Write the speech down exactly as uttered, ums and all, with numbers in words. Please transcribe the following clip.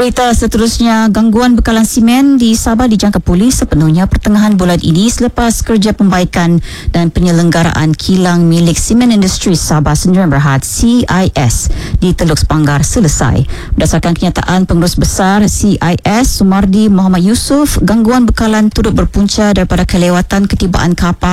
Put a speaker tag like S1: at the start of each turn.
S1: Berita seterusnya, gangguan bekalan simen di Sabah dijangka pulih sepenuhnya pertengahan bulan ini selepas kerja pembaikan dan penyelenggaraan kilang milik Semen Industri Sabah Sdn Bhd C I S di Teluk Sepanggar selesai. Berdasarkan kenyataan pengurus besar C I S Sumardi Muhammad Yusof, gangguan bekalan turut berpunca daripada kelewatan ketibaan kapal